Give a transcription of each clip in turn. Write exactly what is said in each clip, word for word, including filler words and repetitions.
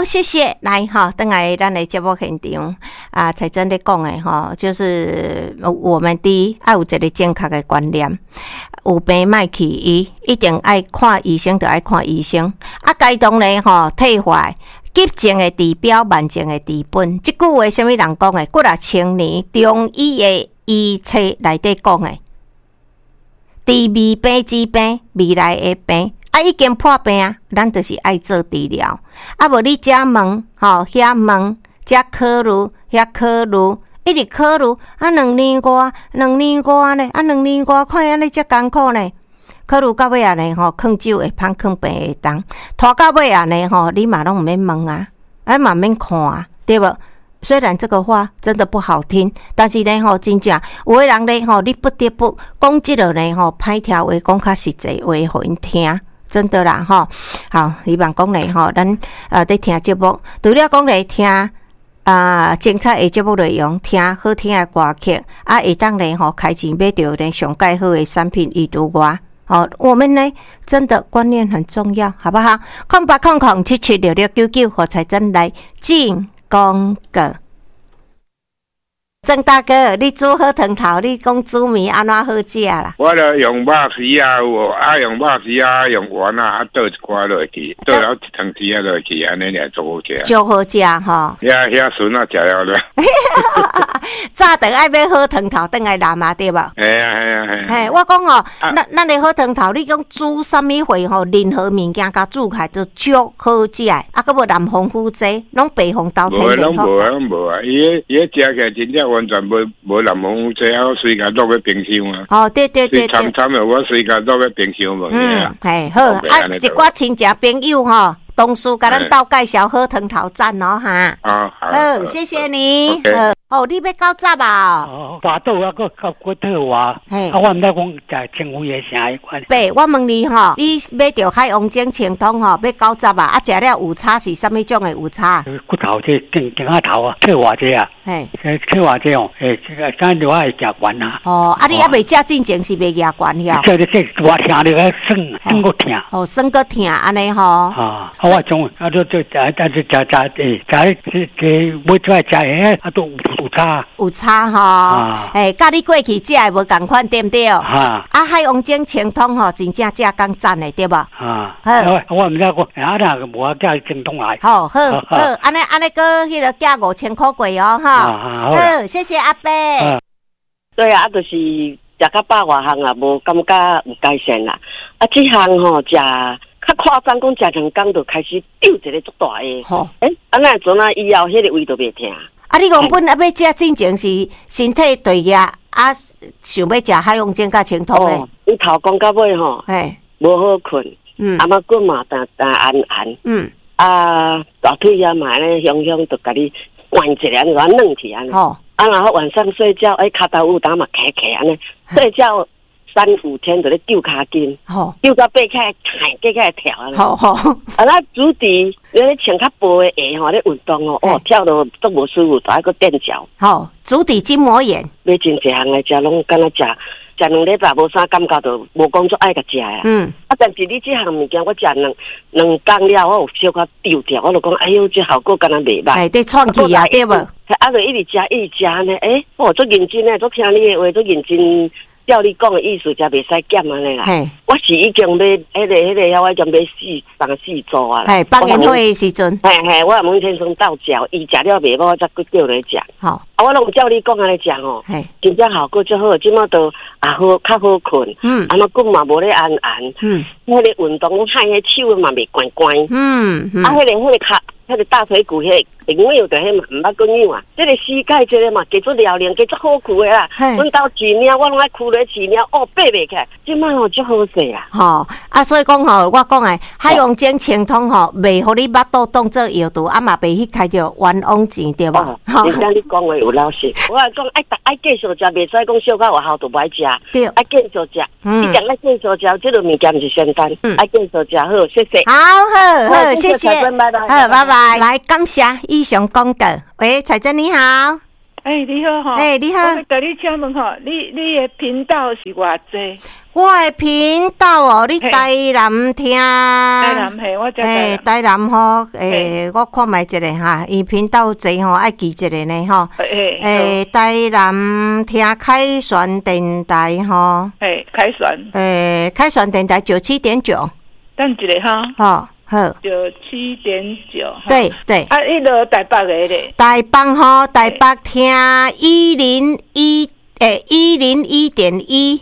好，谢谢。来哈，等来咱的节目现场啊，才真的讲的哈，就是我们第一要有一个正确的观念，有病莫去医，一定爱看医生，就爱看医生。啊，该当咧吼退坏。急症的治标，慢症的治本。这句话什么人讲的？几啊千年中医的医册内底讲的。治未病之病，未来的病。啊，已经破病啊，咱就是爱做治疗。啊，无你遮问，吼遐问，遮考虑，遐考虑，一直考虑。啊，两年外，两年外呢？啊，两年外，看安尼遮艰苦呢？考虑到尾啊呢吼，囥酒会芳，囥病会重，拖到尾啊呢吼，你嘛拢毋免问啊，啊嘛免看啊，对无？虽然这个话真的不好听，但是呢吼，真正有的人呢吼，你不得不讲即个呢吼，歹听话讲较实际话，互因听，真的啦吼。好，希望讲呢吼，咱呃在听节目，除了讲来听啊、呃、精彩的节目内容，听好听的歌曲，啊会当呢吼开钱买到呢上介好的产品以除外。好，我们呢真的观念很重要，好不好？空八空空七七六六九九，和财真来进广告。郑大哥，你煮好汤头，你讲煮面安怎好食啦？ 我著用肉丝啊，有啊用肉丝啊，用丸啊，啊倒一寡落去，倒了一汤匙啊落去，安尼俩做好食。 就好食吼。 遐遐笋啊，食了了。 早顿爱买好汤头，等来拿嘛对无？ 系啊系啊系。 嘿，我讲吼，咱咱的好汤头，你讲煮啥物货吼，任何物件甲煮起来就足好食的，啊，佮无南方苦济，拢北方豆天然好。 拢无啊，拢无啊，伊个伊个食起来真正完全无无南方苦济，啊，我随家落去冰箱啊。 哦，对对对对。 惨惨的，我随家落去冰箱问嗯，嘿好，啊，一寡亲戚朋友吼。同事甲咱斗介绍好汤头赞哦哈， 好， 好，谢谢你。哦，你要搞杂啊？ 哦，大豆啊，个个骨头啊，啊，我毋知讲食政府的啥迄款。 爸，我问你吼，你买着海王精清汤吼，要搞杂啊？啊，食了有差是啥物种的有差？ 骨头这更更啊头啊，切偌济啊？嘿，切偌济哦，诶，这个咱就爱食惯啊。 哦，啊，你还未食进前是未牙惯呀？ 这这这我听着个酸，酸个疼。 哦，酸个疼安尼吼。 啊，我种啊，就就食，但是食食诶，食这这买出来食诶，啊都。有差， 有差吼，诶，甲你过去食诶无共款，对毋对？ 哈， 啊，海王精清汤吼，真正食讲赞诶，对无？ 啊，好，我毋知讲，啊，那个无叫精通来。 好好好，安尼安尼个迄个加五千块过哦，哈，好，谢谢阿伯。 对啊，啊，就是食较饱外项啊，无感觉有改善啦。啊，这项吼食较夸张，讲食两工就开始丢一个足大诶。吼，诶，啊那阵啊以后迄个胃都袂疼。 啊！你讲本啊要食进前是身体对呀，啊想要食海王精甲清汤诶。 伊头讲到尾吼，嘿，无好困，嗯，啊嘛骨嘛淡淡暗暗，嗯，啊大腿啊嘛咧香香，就甲你关一下，你话软起安尼。哦，啊然后晚上睡觉，哎骹头有当嘛开开安尼，睡觉三五天就咧丢骹筋，吼，丢到背起来，抬起来跳安尼。好好，啊那主题。你咧穿较薄的鞋吼，咧运动哦，哦跳到都无舒服，就爱个垫脚。好，足底筋膜炎，买真济项来食，拢敢若食食两礼拜无啥感觉，就无讲做爱甲食啊。嗯，啊，但是你这项物件我食两两工了，我有小可丢掉，我就讲，哎呦，这效果敢若袂歹。哎，得创气啊，对无？啊，就一直食一直食呢，诶，我做认真诶，做听你诶话，做认真。照你讲的意思，才袂使减安尼啦。我是已经买迄、那个、迄、那个，我已经买四三四组啊。系放年会的时阵，系系，我问先生斗食，伊食了袂，我再去叫来食。好，啊，我拢照你讲安尼食吼，真正效果最好，即马都也好，较好困。嗯，啊，嘛骨嘛无咧按按。嗯，迄个运动，害迄手嘛袂关关。嗯，啊，迄、那个、迄、那个脚。迄个大腿骨，迄个永远有着迄嘛，毋捌讲样啊。这个膝盖这个嘛，加做疗练，加做好苦的啦。阮到饲猫，我拢爱苦咧饲猫，哦，爬袂起来。即摆吼，足好势啦。吼啊，所以讲吼，我讲诶，海王精清汤吼，袂互你巴肚当做药毒，啊嘛袂去开着冤枉钱，对无？真正你讲话有老实。我讲爱爱继续食，袂使讲小可有效就不爱食。对，爱继续食，一定爱继续食。这个物件毋是简单，爱继续食好，谢谢。好好好，谢谢。好，拜拜。来，感谢以上广告。喂，彩珍你好。 哎、欸，你好哈！ 哎、欸，你好， 我甲你请问哈，你你的频道是偌济？ 我的频道哦，你台南听，台南嘿，我在台南。台南吼，诶，我看卖一个哈，伊频道济吼，爱记一个呢吼。诶诶，台南听凯旋电台吼。 诶，凯旋。 诶，凯旋电台九七点九。 等一个哈。 好。好， 九七点九， 对对， 啊，迄个台北的咧， 台北吼，台北听一零一，诶，一零一点一，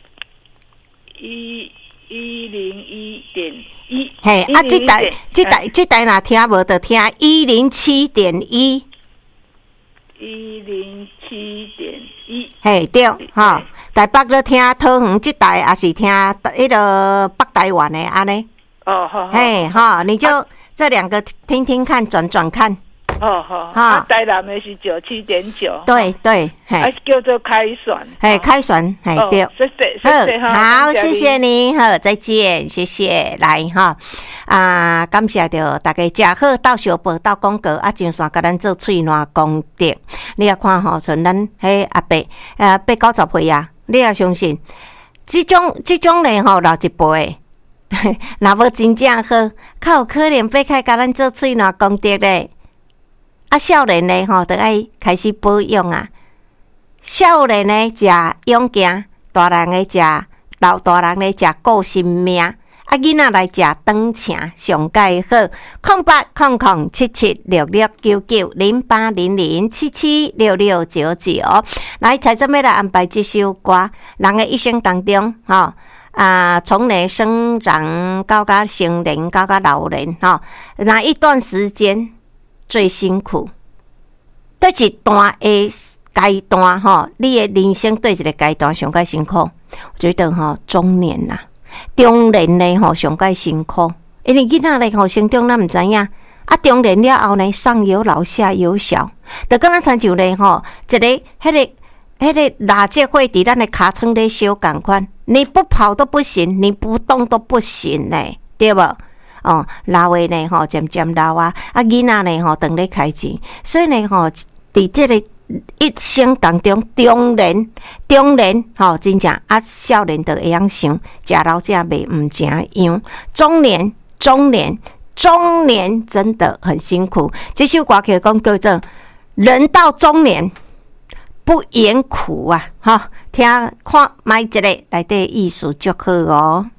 一一零一点一， 嘿，啊，这台这台这台若听无就听一零七点一， 一零七点一， 嘿，对，哈，台北咧听桃园这台，也是听迄个北台湾的安尼。 哦，好， 嘿，哈，你就、啊、这两个听听看，转转看。 哦，好，哈，台南的是九七点九。 对对，嘿， 啊，叫做凯旋。 嘿，凯旋，嘿，对。 谢谢，谢谢哈。好，谢谢你，好，再见，谢谢，来哈，啊，感谢着大家食好，到小报到广告，啊，上线甲咱做喙烂功德。你也看吼，像咱迄阿伯，呃，八九十岁啊，你也相信，这种这种人吼，老一辈。若无真正好，较有可能要开甲咱做喙烂功德咧。啊，少年咧吼，就爱开始保养啊。少年咧食勇健，大人咧食老大人咧食顾性命。啊，囡仔来食长青上介好。空八空空七七六六九九零八零零七七六六九九。来，才准备来安排这首歌，人的一生当中，吼。啊，从你生长到到成年，到到老年，哈、哦，哪一段时间最辛苦？对一段的阶段，哈、哦，你的人生对一个阶段上介辛苦？我觉得哈、哦，中年啦，中年呢，吼上介辛苦，因为囡仔咧吼成长咱唔知影，啊，中年了后呢，上有老下有小，就敢若亲像咧吼，一个迄、那个。迄个垃圾会伫咱的尻川咧烧共款，你不跑都不行，你不动都不行嘞，对无？哦，老的呢吼，渐渐老啊，啊囡仔呢吼，等咧开钱，所以呢吼，伫这个一生当中，中年中年吼，真正啊少年就会晓想，食老食袂毋正样，中年中年中年真的很辛苦。这首歌曲讲叫做人到中年。不言苦啊，哈！听看买一个内底意思就好哦。